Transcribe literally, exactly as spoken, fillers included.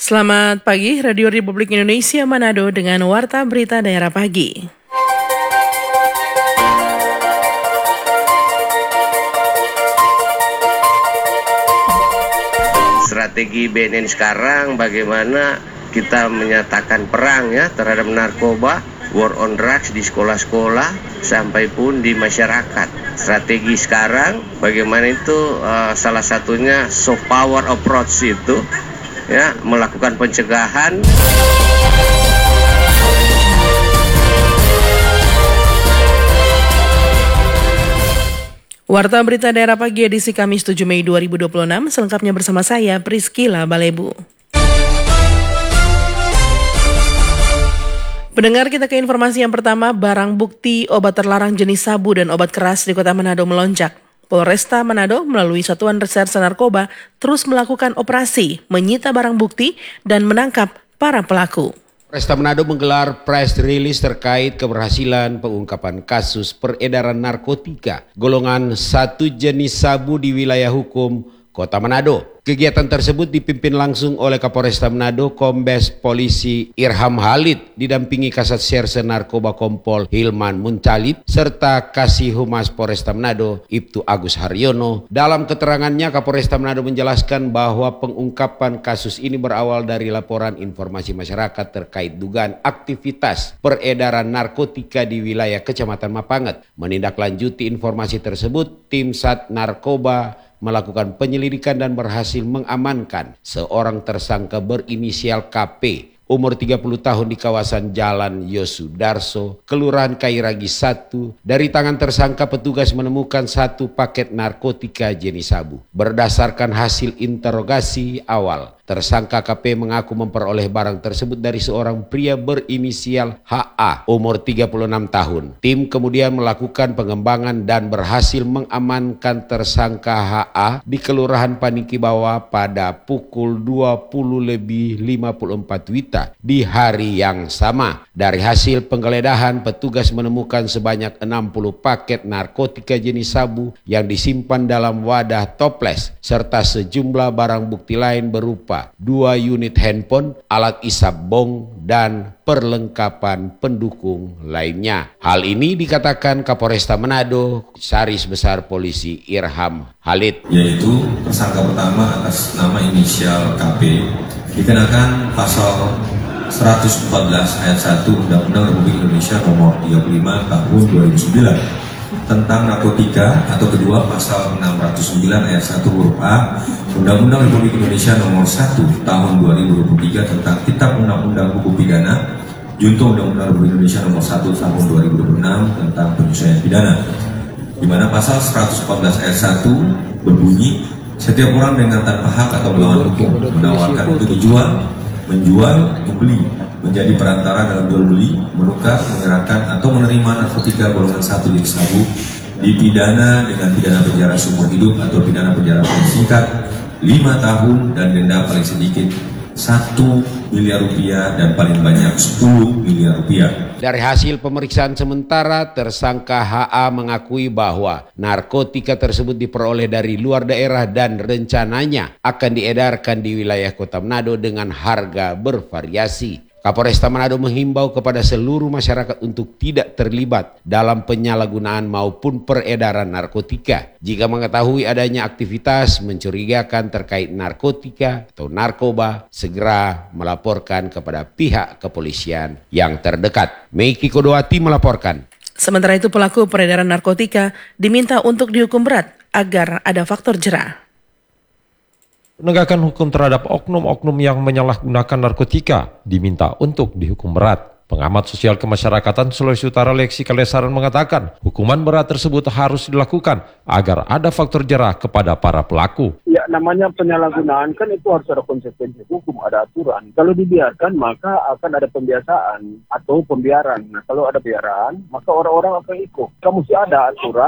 Selamat pagi, Radio Republik Indonesia Manado dengan Warta Berita Daerah Pagi. Strategi B N N sekarang bagaimana kita menyatakan perang ya terhadap narkoba, war on drugs di sekolah-sekolah sampai pun di masyarakat. Strategi sekarang bagaimana itu uh, salah satunya soft power approach itu ya, melakukan pencegahan. Warta Berita Daerah Pagi edisi Kamis tujuh Mei dua ribu dua puluh enam, selengkapnya bersama saya Priscila Balebu. Pendengar, kita ke informasi yang pertama. Barang bukti obat terlarang jenis sabu dan obat keras di Kota Manado melonjak. Polresta Manado melalui Satuan Reserse Narkoba terus melakukan operasi, menyita barang bukti dan menangkap para pelaku. Polresta Manado menggelar press release terkait keberhasilan pengungkapan kasus peredaran narkotika golongan satu jenis sabu di wilayah hukum Kota Manado. Kegiatan tersebut dipimpin langsung oleh Kapolresta Manado Kombes Polisi Irham Halid didampingi Kasat Serse Narkoba Kompol Hilman Muncalib serta Kasih Humas Polresta Manado Ibtu Agus Haryono. Dalam keterangannya, Kapolresta Manado menjelaskan bahwa pengungkapan kasus ini berawal dari laporan informasi masyarakat terkait dugaan aktivitas peredaran narkotika di wilayah Kecamatan Mapanget. Menindaklanjuti informasi tersebut, tim Sat Narkoba melakukan penyelidikan dan berhasil mengamankan seorang tersangka berinisial K P, umur tiga puluh tahun di kawasan Jalan Yosudarso, Kelurahan Kairagi satu. Dari tangan tersangka, petugas menemukan satu paket narkotika jenis sabu. Berdasarkan hasil interogasi awal, tersangka K P mengaku memperoleh barang tersebut dari seorang pria berinisial H A, umur tiga puluh enam tahun. Tim kemudian melakukan pengembangan dan berhasil mengamankan tersangka H A di Kelurahan Paniki Bawah pada pukul dua puluh lebih lima puluh empat wita di hari yang sama. Dari hasil penggeledahan, petugas menemukan sebanyak enam puluh paket narkotika jenis sabu yang disimpan dalam wadah toples serta sejumlah barang bukti lain berupa dua unit handphone, alat isap bong, dan perlengkapan pendukung lainnya. Hal ini dikatakan Kapolresta Manado Saris Besar Polisi Irham Halid. Yaitu tersangka pertama atas nama inisial K P dikenakan pasal seratus empat belas ayat satu Undang-Undang Republik Indonesia nomor tiga puluh lima tahun dua ribu sembilan tentang narkotika, atau kedua pasal enam ratus sembilan ayat satu huruf A Undang-Undang Republik Indonesia nomor satu tahun dua ribu dua puluh tiga tentang Kitab Undang-Undang Hukum Pidana, junto Undang-Undang Republik Indonesia nomor satu tahun dua ribu dua puluh enam tentang penyesuaian pidana, di mana pasal seratus empat belas ayat satu berbunyi, setiap orang dengan tanpa hak atau melawan hukum menawarkan untuk dijual, menjual, membeli, menjadi perantara dalam jual beli, menukar, menyerahkan atau menerima narkotika golongan satu jenis sabu dipidana dengan pidana penjara seumur hidup atau pidana penjara paling singkat lima tahun dan denda paling sedikit satu miliar rupiah dan paling banyak sepuluh miliar rupiah. Dari hasil pemeriksaan sementara, tersangka H A mengakui bahwa narkotika tersebut diperoleh dari luar daerah dan rencananya akan diedarkan di wilayah Kota Manado dengan harga bervariasi. Kapolresta Manado menghimbau kepada seluruh masyarakat untuk tidak terlibat dalam penyalahgunaan maupun peredaran narkotika. Jika mengetahui adanya aktivitas mencurigakan terkait narkotika atau narkoba, segera melaporkan kepada pihak kepolisian yang terdekat. Meiki Kodowati melaporkan. Sementara itu, pelaku peredaran narkotika diminta untuk dihukum berat agar ada faktor jera. Penegakan hukum terhadap oknum-oknum yang menyalahgunakan narkotika diminta untuk dihukum berat. Pengamat sosial kemasyarakatan Sulawesi Utara Leksi Kalesaran mengatakan hukuman berat tersebut harus dilakukan agar ada faktor jera kepada para pelaku. Ya, namanya penyalahgunaan kan itu harus ada konsekuensi hukum, ada aturan. Kalau dibiarkan maka akan ada pembiasaan atau pembiaran. Nah, kalau ada pembiaran maka orang-orang akan ikut. Kamu mesti ada aturan.